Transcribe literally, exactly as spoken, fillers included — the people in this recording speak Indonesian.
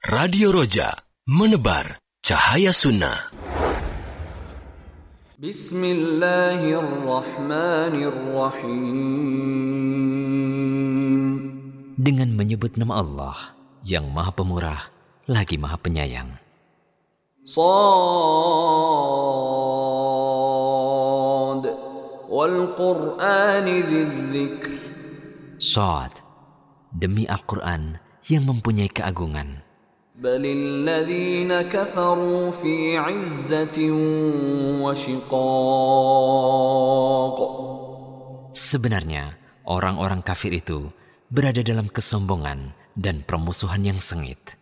Radio Roja, menebar cahaya sunnah. Bismillahirrahmanirrahim. Dengan menyebut nama Allah yang Maha Pemurah lagi Maha Penyayang. Shad wal Qur'ani dzikr. Shad, demi Al-Quran yang mempunyai keagungan. Balil ladzina kafaru fi 'izzatin wa shiqaq. Sebenarnya orang-orang kafir itu berada dalam kesombongan dan permusuhan yang sengit.